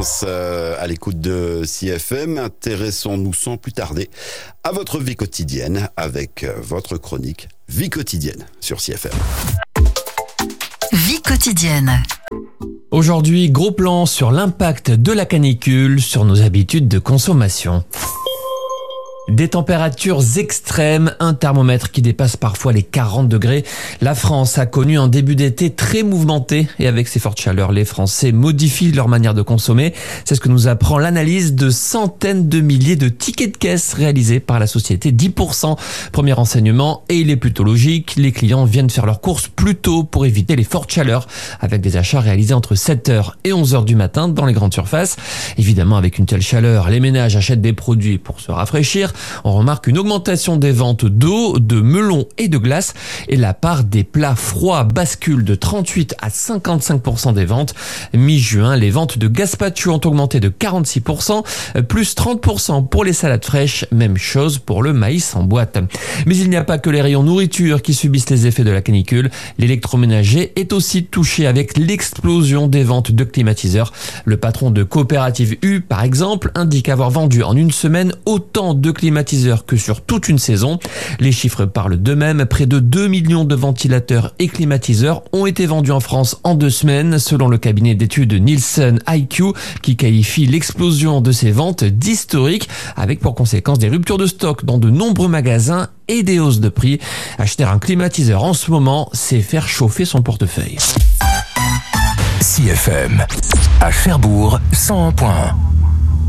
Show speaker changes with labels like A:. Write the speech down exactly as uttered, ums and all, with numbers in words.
A: Reims euh, à l'écoute de C F M. Intéressons-nous sans plus tarder à votre vie quotidienne avec euh, votre chronique Vie quotidienne sur C F M.
B: Vie quotidienne.
C: Aujourd'hui, gros plan sur l'impact de la canicule sur nos habitudes de consommation. Des températures extrêmes, un thermomètre qui dépasse parfois les quarante degrés. La France a connu un début d'été très mouvementé et avec ces fortes chaleurs, les Français modifient leur manière de consommer. C'est ce que nous apprend l'analyse de centaines de milliers de tickets de caisse réalisés par la société dix pour cent. Premier renseignement, et il est plutôt logique, les clients viennent faire leurs courses plus tôt pour éviter les fortes chaleurs avec des achats réalisés entre sept heures et onze heures du matin dans les grandes surfaces. Évidemment, avec une telle chaleur, les ménages achètent des produits pour se rafraîchir. On remarque une augmentation des ventes d'eau, de melons et de glace et la part des plats froids bascule de trente-huit à cinquante-cinq pour cent des ventes. Mi-juin, les ventes de gazpacho ont augmenté de quarante-six pour cent, plus trente pour cent pour les salades fraîches, même chose pour le maïs en boîte. Mais il n'y a pas que les rayons nourriture qui subissent les effets de la canicule. L'électroménager est aussi touché avec l'explosion des ventes de climatiseurs. Le patron de Coopérative U, par exemple, indique avoir vendu en une semaine autant de climatiseurs que sur toute une saison. Les chiffres parlent d'eux-mêmes. Près de deux millions de ventilateurs et climatiseurs ont été vendus en France en deux semaines, selon le cabinet d'études Nielsen I Q, qui qualifie l'explosion de ces ventes d'historique, avec pour conséquence des ruptures de stock dans de nombreux magasins et des hausses de prix. Acheter un climatiseur en ce moment, c'est faire chauffer son portefeuille.
D: C F M, à Cherbourg, cent un point un.